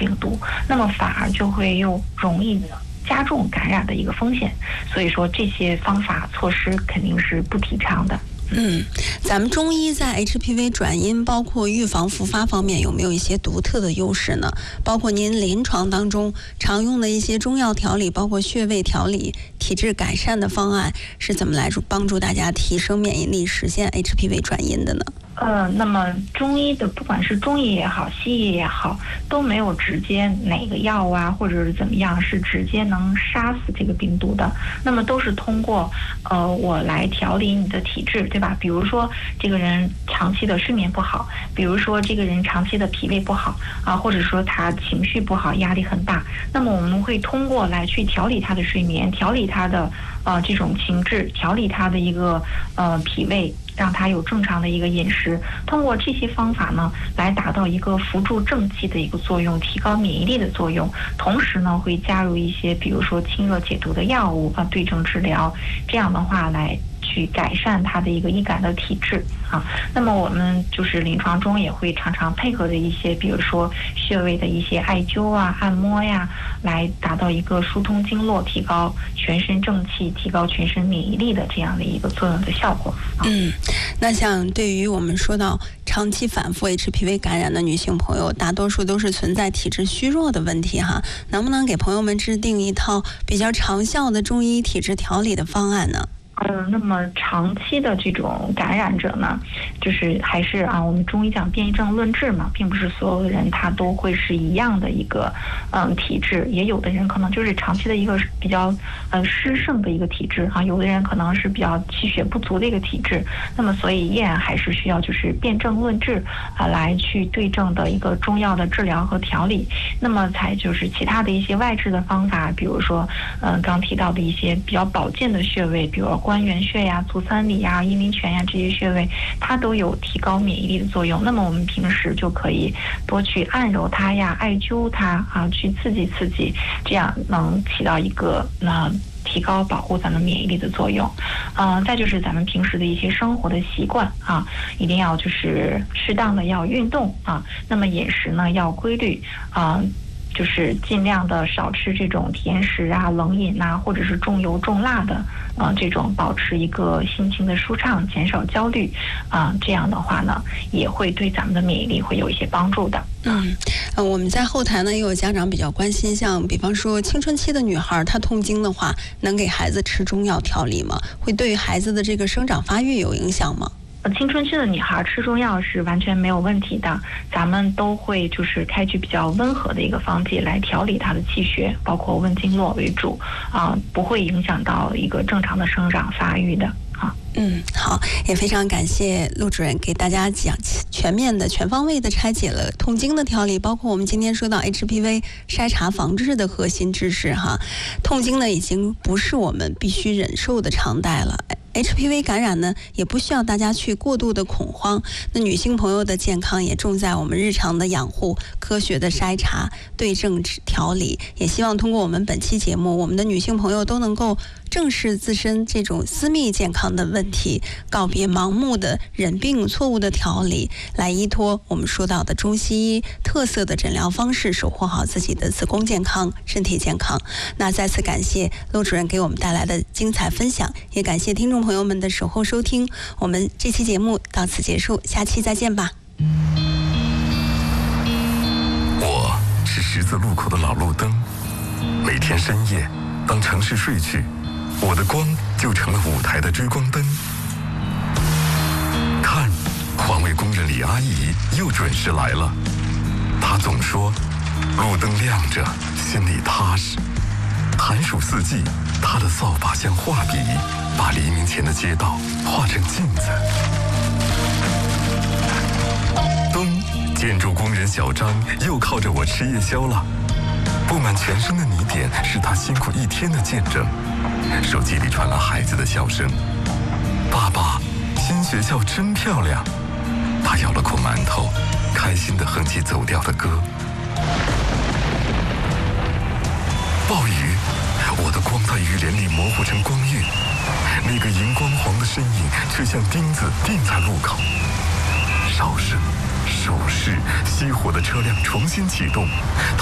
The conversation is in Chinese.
病毒，那么反而就会又容易加重感染的一个风险。所以说这些方法措施肯定是不提倡的。 咱们中医在 HPV 转阴包括预防复发方面有没有一些独特的优势呢？包括您临床当中常用的一些中药调理，包括穴位调理、体质改善的方案，是怎么来帮助大家提升免疫力，实现 HPV 转阴的呢？ 那么中医的不管是中医也好，西医也好，都没有直接哪个药啊，或者是怎么样是直接能杀死这个病毒的。那么都是通过我来调理你的体质，对吧？比如说这个人长期的睡眠不好，比如说这个人长期的脾胃不好啊，或者说他情绪不好，压力很大，那么我们会通过来去调理他的睡眠，调理他的这种情志，调理他的一个脾胃，让他有正常的一个饮食，通过这些方法呢，来达到一个扶助正气的一个作用，提高免疫力的作用。同时呢，会加入一些比如说清热解毒的药物对症治疗，这样的话来去改善他的一个易感的体质啊。那么我们就是临床中也会常常配合的一些，比如说穴位的一些艾灸啊、按摩呀，来达到一个疏通经络、提高全身正气、提高全身免疫力的这样的一个作用的效果。 那像对于我们说到长期反复 HPV 感染的女性朋友，大多数都是存在体质虚弱的问题哈，能不能给朋友们制定一套比较长效的中医体质调理的方案呢？ 那么长期的这种感染者呢，就是还是我们中医讲辨异症论治嘛，并不是所有的人他都会是一样的一个体质，也有的人可能就是长期的一个比较湿盛的一个体质有的人可能是比较气血不足的一个体质，那么所以依然还是需要就是辨证论治来去对症的一个中药的治疗和调理。那么才就是其他的一些外治的方法，比如说刚提到的一些比较保健的穴位，比如关元穴呀、足三里呀、阴陵泉呀，这些穴位它都有提高免疫力的作用。那么我们平时就可以多去按揉它呀、艾灸它去刺激，这样能起到一个提高保护咱们免疫力的作用。再就是咱们平时的一些生活的习惯一定要就是适当的要运动那么饮食呢要规律就是尽量的少吃这种甜食冷饮或者是重油重辣的这种，保持一个心情的舒畅，减少焦虑这样的话呢，也会对咱们的免疫力会有一些帮助的。 我们在后台呢也有家长比较关心，像比方说青春期的女孩她痛经的话，能给孩子吃中药调理吗？会对于孩子的这个生长发育有影响吗？ 青春期的女孩吃中药是完全没有问题的，咱们都会就是开具比较温和的一个方剂来调理她的气血，包括温经络为主不会影响到一个正常的生长发育的。 好，也非常感谢陆主任给大家讲全面的、全方位的拆解了痛经的调理，包括我们今天说到 HPV 筛查防治的核心知识哈。痛经呢已经不是我们必须忍受的常态了。HPV 感染呢，也不需要大家去过度的恐慌。那女性朋友的健康也重在我们日常的养护、科学的筛查、对症调理。也希望通过我们本期节目，我们的女性朋友都能够正视自身这种私密健康的问题，告别盲目的忍病、错误的调理，来依托我们说到的中西医特色的诊疗方式，守护好自己的子宫健康、身体健康。那再次感谢陆主任给我们带来的精彩分享，也感谢听众朋友们的守候收听。我们这期节目到此结束，下期再见吧。 我是十字路口的老路灯，每天深夜，当城市睡去，我的光就成了舞台的追光灯。看，环卫工人李阿姨又准时来了。她总说，路灯亮着，心里踏实。寒暑四季，她的扫把像画笔，把黎明前的街道画成镜子。咚，建筑工人小张又靠着我吃夜宵了。布满全身的泥点是他辛苦一天的见证。手机里传来孩子的笑声：“爸爸，新学校真漂亮。”他咬了口馒头，开心地哼起走调的歌。暴雨，我的光在雨帘里模糊成光晕，那个荧光黄的身影却像钉子钉在路口。哨声、手势，熄火的车辆重新启动。